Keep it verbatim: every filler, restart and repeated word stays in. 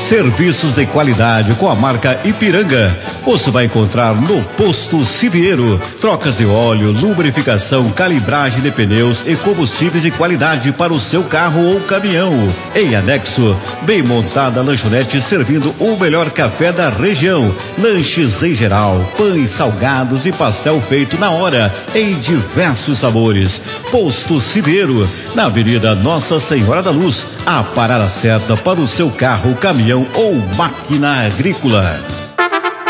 Serviços de qualidade com a marca Ipiranga. Você vai encontrar no Posto Siviero. Trocas de óleo, lubrificação, calibragem de pneus e combustíveis de qualidade para o seu carro ou caminhão. Em anexo, bem montada lanchonete servindo o melhor café da região. Lanches em geral, pães, salgados e pastel feito na hora, em diversos sabores. Posto Siviero, na Avenida Nossa Senhora da Luz, a parada certa para o seu carro, caminhão ou máquina agrícola.